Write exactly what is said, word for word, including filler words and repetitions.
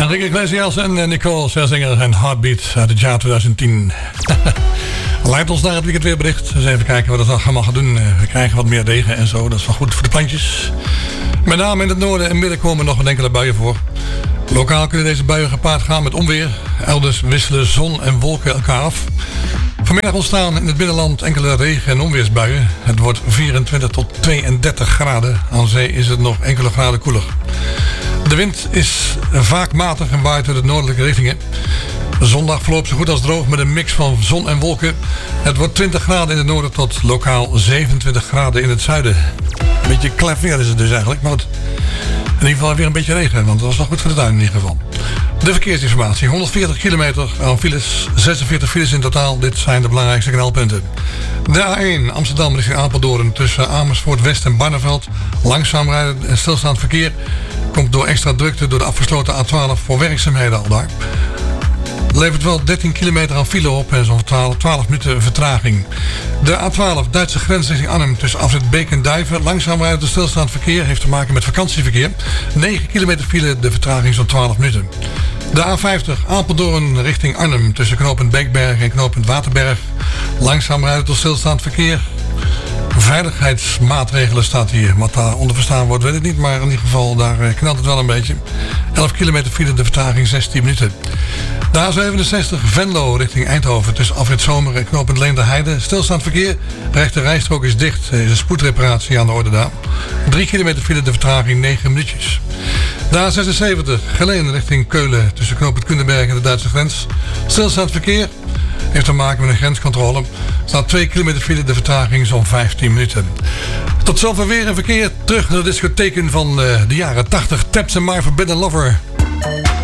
Enrique Iglesias en Nicole Scherzinger en Heartbeat uit het jaar twintig tien. Leidt ons naar het weekendweerbericht. Dus even kijken wat het allemaal gaat doen. We krijgen wat meer regen en zo. Dat is wel goed voor de plantjes. Met name in het noorden en midden komen nog wat enkele buien voor. Lokaal kunnen deze buien gepaard gaan met onweer. Elders wisselen zon en wolken elkaar af. Vanmiddag ontstaan in het binnenland enkele regen- en onweersbuien. Het wordt vierentwintig tot tweeëndertig graden. Aan zee is het nog enkele graden koeler. De wind is vaak matig en waait uit de noordelijke richtingen. Zondag verloopt zo goed als droog met een mix van zon en wolken. Het wordt twintig graden in het noorden tot lokaal zevenentwintig graden in het zuiden. Een beetje klef weer is het dus eigenlijk. Maar het, in ieder geval weer een beetje regen. Want dat was wel goed voor de tuin in ieder geval. De verkeersinformatie. honderdveertig kilometer aan files. zesenveertig files in totaal. Dit zijn de belangrijkste knelpunten. De A één Amsterdam richting Apeldoorn tussen Amersfoort West en Barneveld. Langzaam rijden en stilstaand verkeer. Komt door extra drukte door de afgesloten A twaalf voor werkzaamheden al daar. Levert wel dertien kilometer aan file op en zo'n twaalf, twaalf minuten vertraging. De A twaalf Duitse grens richting Arnhem tussen afrit Beek en Duiven. Langzaam rijden door stilstaand verkeer heeft te maken met vakantieverkeer. negen kilometer file, de vertraging zo'n twaalf minuten. De A vijftig Apeldoorn richting Arnhem tussen knooppunt Beekberg en knooppunt Waterberg. Langzaam rijden door stilstaand verkeer. Veiligheidsmaatregelen staat hier. Wat daar onder verstaan wordt, weet ik niet. Maar in ieder geval, daar knalt het wel een beetje. elf kilometer file, de vertraging zestien minuten. De A zevenenzestig Venlo richting Eindhoven tussen afrit Zomer en knooppunt Leenderheide. Stilstaand verkeer. Rechte rijstrook is dicht. Er is een spoedreparatie aan de orde daar. drie kilometer file, de vertraging negen minuutjes. De A zesenzeventig Geleen richting Keulen tussen knooppunt Kundenberg en de Duitse grens. Stilstaand verkeer. Heeft te maken met een grenscontrole. Er staat twee kilometer file, de vertraging zo'n vijftien minuten. Tot zover weer en verkeer. Terug naar de discotheken van uh, de jaren tachtig. Taps and My Forbidden Lover.